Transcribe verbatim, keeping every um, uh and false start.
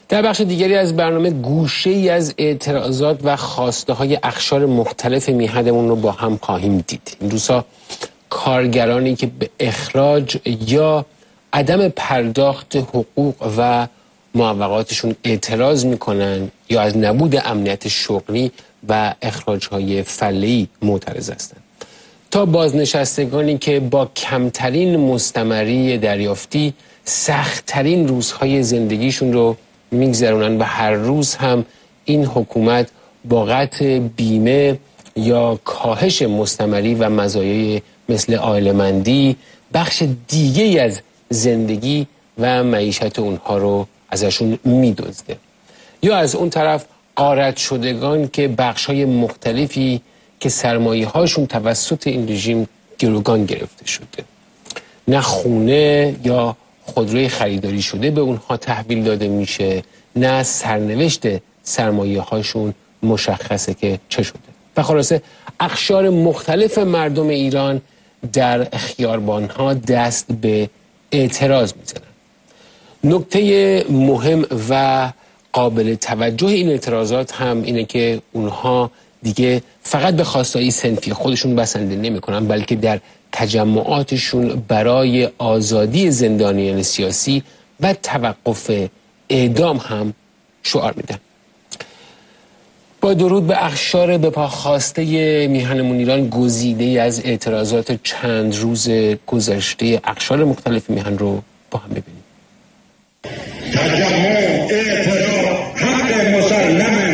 در بخش دیگری از برنامه گوشه‌ای از اعتراضات و خواسته های اقشار مختلف میهنمون رو با هم خواهیم دید. این روزها کارگرانی که به اخراج یا عدم پرداخت حقوق و معوقاتشون اعتراض میکنن یا از نبود امنیت شغلی و اخراج‌های فعلی معترض هستند، تا بازنشستگانی که با کمترین مستمری دریافتی سخت‌ترین روزهای زندگیشون رو میگذرونن و هر روز هم این حکومت با قطع بیمه یا کاهش مستمری و مزایای مثل عائله‌مندی بخش دیگه از زندگی و معیشت اونها رو ازشون میدزده. یا از اون طرف غارت شدگان که بخش‌های مختلفی که سرمایه هاشون توسط این رژیم گروگان گرفته شده، نه خونه یا خودروی خریداری شده به اونها تحویل داده میشه، نه سرنوشت سرمایه هاشون مشخصه که چه شده و خلاصه اقشار مختلف مردم ایران در خیابان ها دست به اعتراض میزنن. نکته مهم و قابل توجه این اعتراضات هم اینه که اونها دیگه فقط به خواستهای صنفی خودشون بسنده نمی کنن، بلکه در تجمعاتشون برای آزادی زندانیان سیاسی و توقف اعدام هم شعار میدن. با درود به اقشار به پا خواسته میهنمون ایران، گزیده از اعتراضات چند روز گذشته اقشار مختلف میهن رو با هم ببینیم. تجمع